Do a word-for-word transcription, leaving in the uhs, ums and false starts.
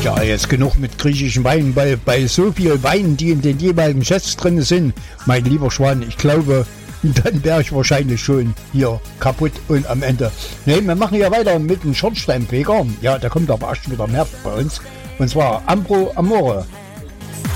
Ja, jetzt genug mit griechischen Weinen, weil bei so viel Weinen, die in den jeweiligen Sets drin sind, mein lieber Schwan, ich glaube, dann wäre ich wahrscheinlich schon hier kaputt und am Ende. Ne, wir machen ja weiter mit dem Schornsteinfeger. Ja, da kommt aber erst wieder mehr bei uns. Und zwar Ambro Amore.